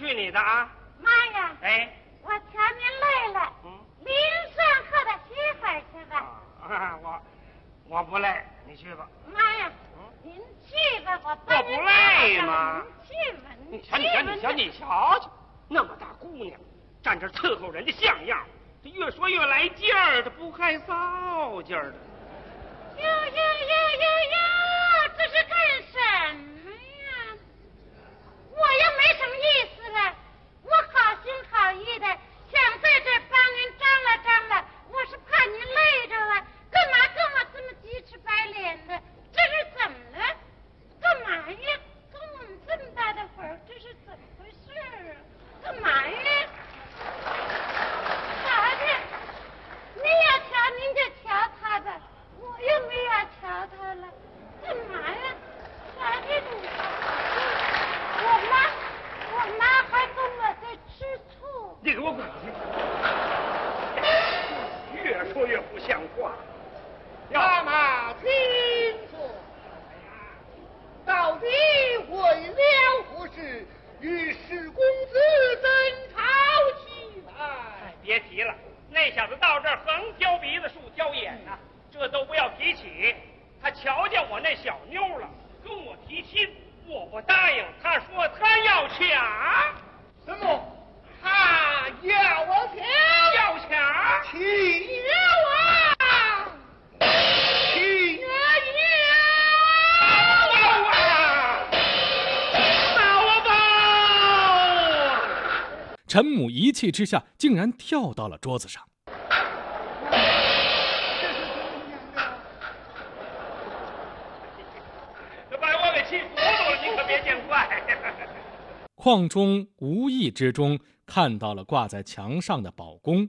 去你的啊！ 妈呀！ 哎， 我瞧您累了，临上课的歇会儿去吧。 我不累，你去吧。 妈呀，您去吧，我帮您。 我不累吗？ 您去吧， 你瞧瞧，那么大姑娘，站这伺候人家像样，这越说越来劲儿，这不害臊劲儿的。 哟，这是干什么呀？我又没什么意思了，我好心好意的想在这帮您张罗张罗，我是怕您累着了，干嘛跟我这么鸡翅白脸的？这是怎么了？干嘛呀？跟我们这么大的会儿，这是怎么回事啊？干嘛呀？瞧着，您要瞧您就瞧他吧，我又没要瞧他了，干嘛呀？瞧着你，我妈还跟我在吃醋。 你给我滚！越说越不像话。 妈妈听说，到底为了何事与史公子争吵起来？ 别提了，那小子到这儿横挑鼻子竖挑眼呐，这都不要提起。他瞧见我那小妞了，跟我提亲，我不答应。他说他要抢。 什么？他要抢？ 要抢？ 亲啊！亲陈母一气之下，竟然跳到了桌子上。 这把我给气糊涂了，你可别见怪。 邝忠无意之中看到了挂在墙上的宝弓。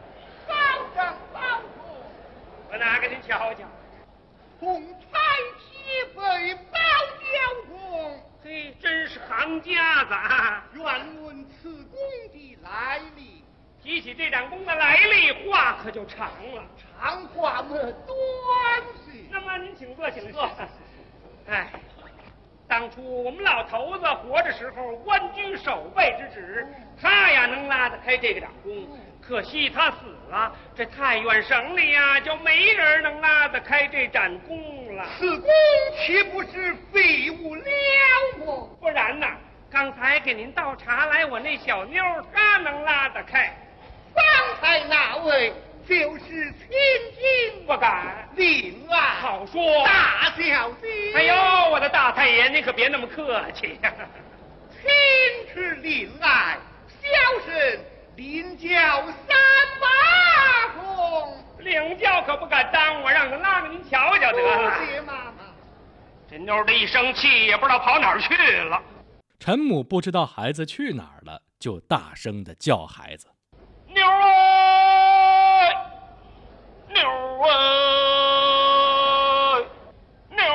我拿给您瞧瞧。 红彩旗被包交公， 嘿，真是行家子啊！ 愿问此弓的来历。 提起这盏弓的来历，话可就长了。 长话么短些。 那么您请坐，请坐。哎，当初我们老头子活着时候，官居守备之职，他呀能拉得开这个盏弓。可惜他死了，这太原省里呀就没人能拉得开这盏弓了。 此弓岂不是废物了么？ 不然呐，刚才给您倒茶来，我那小妞她能拉得开。 方才那位就是千金， 不敢。 令爱好说， 大小姐。 哎呦，我的大太爷，您可别那么客气呀。 亲是令爱，小生领教三把弓。 领教可不敢当，我让他拉给您瞧瞧得了。 谢妈妈。 这妞的一生气，也不知道跑哪儿去了。 陈母不知道孩子去哪儿了，就大声地叫孩子：“ 妞儿，妞儿，妞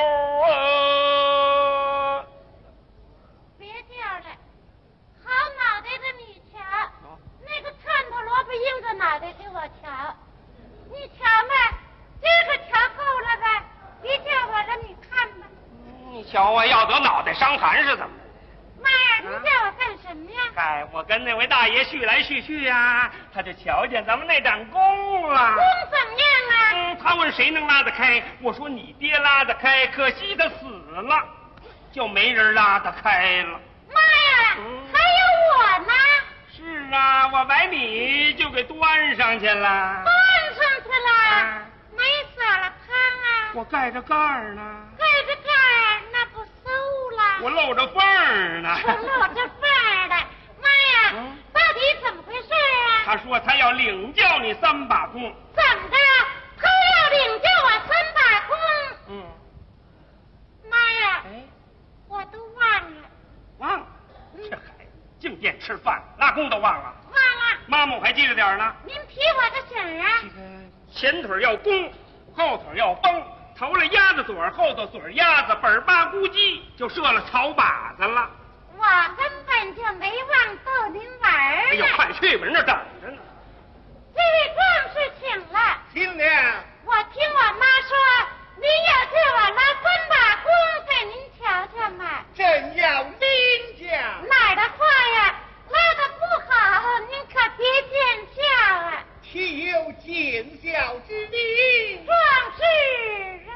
儿！” 别叫了，好脑袋的你瞧，那个窜头萝卜缨子脑袋给我瞧，你瞧吧，这个瞧够了吧？别叫我了，你看吧。 你瞧我要得脑袋伤寒是怎么？ 妈呀，你叫我干什么呀？ 嗨，我跟那位大爷叙来叙去呀，他就瞧见咱们那盏弓了。 弓怎么样啊？ 他问谁能拉得开，我说你爹拉得开，可惜他死了，就没人拉得开了。 妈呀，还有我呢。 是啊，我把你就给端上去了。 端上去了？没撒了汤啊？ 我盖着盖儿呢。 盖着盖儿，那不馊了？ 我露着缝儿呢。 我露着缝儿的。妈呀，到底怎么回事啊？ 他说他要领教你3把弓。 怎么的？他要领教我3把弓？妈呀，我都忘了。 忘了？这孩子净惦吃饭，拉弓都忘了。 忘了。 妈妈我还记着点呢。 您提我个醒啊？ 前腿要弓，后腿要绷，头了鸭子嘴，后头嘴鸭子，本巴咕叽就射了草靶子了。 我根本就没忘逗您玩儿呢。 哎呦，快去吧，人这等